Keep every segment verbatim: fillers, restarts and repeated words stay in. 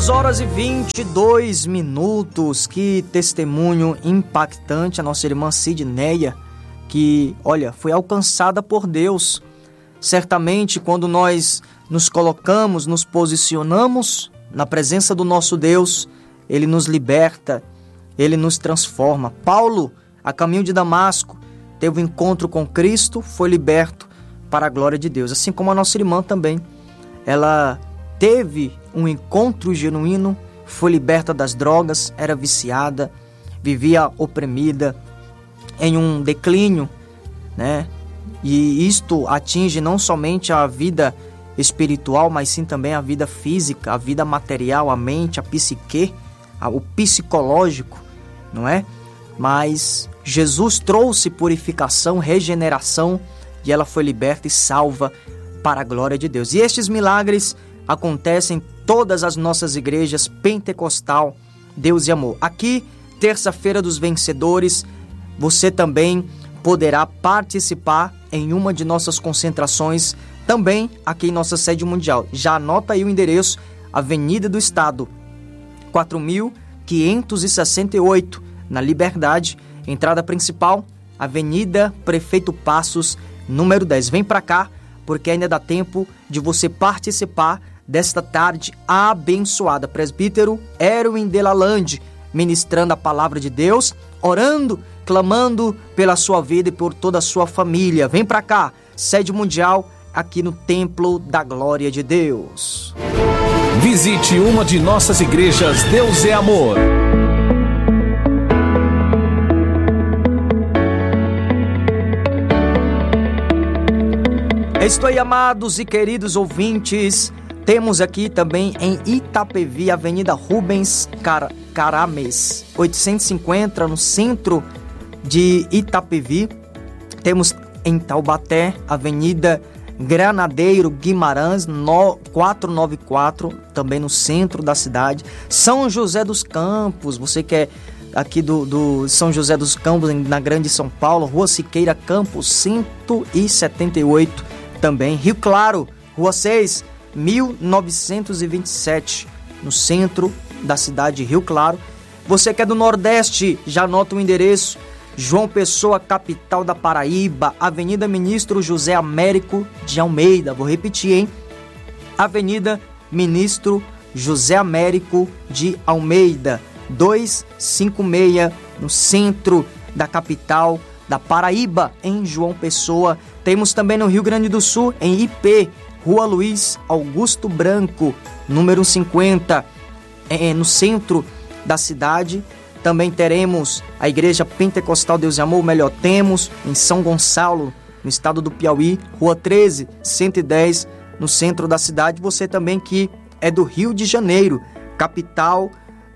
duas horas e vinte e dois minutos. Que testemunho impactante a nossa irmã Sidneia, que, olha, foi alcançada por Deus. Certamente, quando nós nos colocamos, nos posicionamos na presença do nosso Deus, Ele nos liberta, Ele nos transforma. Paulo, a caminho de Damasco, teve um encontro com Cristo, foi liberto para a glória de Deus. Assim como a nossa irmã também, ela teve um encontro genuíno, foi liberta das drogas, era viciada, vivia oprimida, em um declínio, né? E isto atinge não somente a vida espiritual, mas sim também a vida física, a vida material, a mente, a psique, o psicológico, não é? Mas Jesus trouxe purificação, regeneração, e ela foi liberta e salva para a glória de Deus. E estes milagres acontecem em todas as nossas igrejas pentecostal, Deus e Amor. Aqui, terça-feira dos vencedores, você também poderá participar em uma de nossas concentrações, também aqui em nossa sede mundial. Já anota aí o endereço: Avenida do Estado, quatro mil quinhentos e sessenta e oito, na Liberdade, entrada principal, Avenida Prefeito Passos, número dez. Vem para cá, porque ainda dá tempo de você participar desta tarde abençoada. Presbítero Erwin Delalande, ministrando a palavra de Deus, orando, clamando pela sua vida e por toda a sua família. Vem para cá, sede mundial, aqui no Templo da Glória de Deus. Visite uma de nossas igrejas. Deus é Amor. Estou aí, amados e queridos ouvintes. Temos aqui também em Itapevi, Avenida Rubens Car- Carames, oitocentos e cinquenta, no centro de Itapevi. Temos em Taubaté, Avenida Granadeiro Guimarães, no, quatrocentos e noventa e quatro, também no centro da cidade. São José dos Campos, você que é aqui do, do São José dos Campos, na Grande São Paulo, Rua Siqueira Campos, cento e setenta e oito, também. Rio Claro, Rua seis, mil novecentos e vinte e sete, no centro da cidade de Rio Claro. Você que é do Nordeste, já anota o endereço: João Pessoa, capital da Paraíba, Avenida Ministro José Américo de Almeida. Vou repetir, hein? Avenida Ministro José Américo de Almeida, duzentos e cinquenta e seis, no centro da capital da Paraíba, em João Pessoa. Temos também no Rio Grande do Sul, em I P, Rua Luiz Augusto Branco, número cinquenta, é, no centro da cidade. Também teremos a Igreja Pentecostal Deus e Amor, ou melhor, temos em São Gonçalo, no estado do Piauí, Rua treze, cento e dez, no centro da cidade. Você também que é do Rio de Janeiro, capital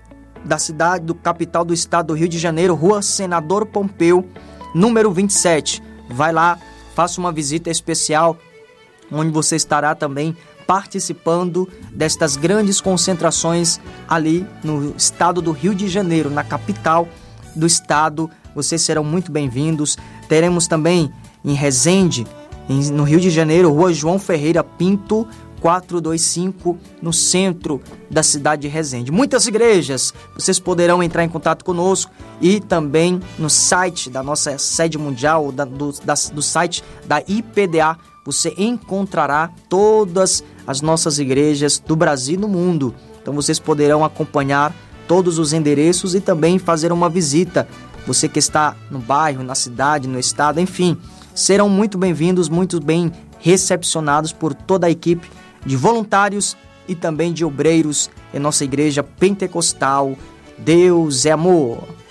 da cidade, do capital do estado do Rio de Janeiro, Rua Senador Pompeu, número vinte e sete. Vai lá, faça uma visita especial, onde você estará também participando destas grandes concentrações ali no estado do Rio de Janeiro, na capital do estado. Vocês serão muito bem-vindos. Teremos também em Resende, em, no Rio de Janeiro, Rua João Ferreira Pinto, quatrocentos e vinte e cinco, no centro da cidade de Resende. Muitas igrejas, vocês poderão entrar em contato conosco e também no site da nossa sede mundial, da, do, da, do site da I P D A, você encontrará todas as nossas igrejas do Brasil e do mundo. Então vocês poderão acompanhar todos os endereços e também fazer uma visita. Você que está no bairro, na cidade, no estado, enfim, serão muito bem-vindos, muito bem recepcionados por toda a equipe de voluntários e também de obreiros em nossa igreja pentecostal. Deus é Amor.